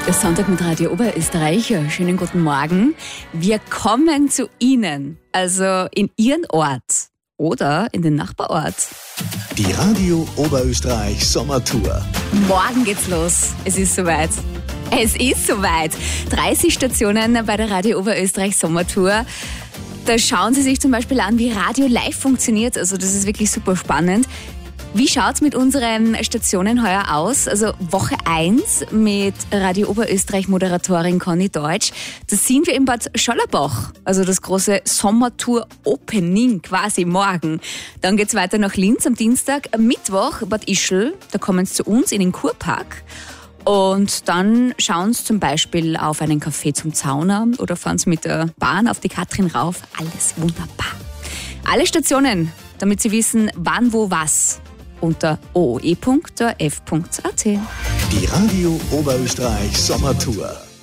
Der Sonntag mit Radio Oberösterreich. Schönen guten Morgen. Wir kommen zu Ihnen, also in Ihren Ort oder in den Nachbarort. Die Radio Oberösterreich Sommertour. Morgen geht's los. Es ist soweit. 30 Stationen bei der Radio Oberösterreich Sommertour. Da schauen Sie sich zum Beispiel an, wie Radio live funktioniert. Also das ist wirklich super spannend. Wie schaut's mit unseren Stationen heuer aus? Also Woche 1 mit Radio Oberösterreich Moderatorin Conny Deutsch. Da sind wir in Bad Schollerbach, also das große Sommertour-Opening quasi morgen. Dann geht's weiter nach Linz am Dienstag. Am Mittwoch Bad Ischl, da kommen sie zu uns in den Kurpark. Und dann schauen sie zum Beispiel auf einen Café zum Zauner oder fahren sie mit der Bahn auf die Katrin rauf. Alles wunderbar. Alle Stationen, damit Sie wissen, wann, wo, was, unter ooe.f.at. Die Radio Oberösterreich Sommertour.